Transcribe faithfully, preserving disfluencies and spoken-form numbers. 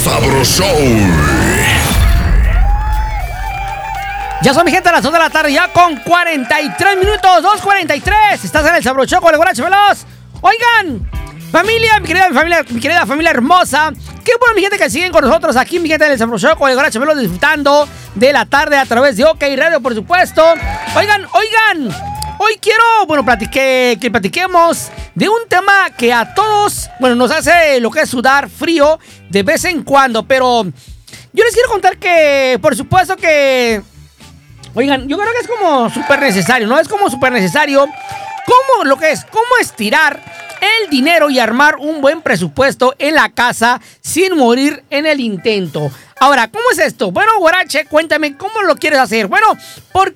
Sabrosón. Ya son, mi gente, a las dos de la tarde, ya con cuarenta y tres minutos, dos cuarenta y tres. Estás en el Sabroso con el Guarache Veloz. Oigan, familia, mi querida familia, mi querida familia hermosa. Qué bueno, mi gente, que siguen con nosotros aquí, mi gente, en el Sabroso con el Guarache Veloz, disfrutando de la tarde a través de OK Radio, por supuesto. Oigan, oigan, hoy quiero, bueno, platique, que platiquemos de un tema que a todos, bueno, nos hace lo que es sudar frío de vez en cuando, pero yo les quiero contar que, por supuesto que... Oigan, yo creo que es como súper necesario, ¿no? Es como súper necesario. ¿Cómo lo que es? ¿Cómo estirar el dinero y armar un buen presupuesto en la casa sin morir en el intento? Ahora, ¿cómo es esto? Bueno, Guarache, cuéntame cómo lo quieres hacer. Bueno, ¿por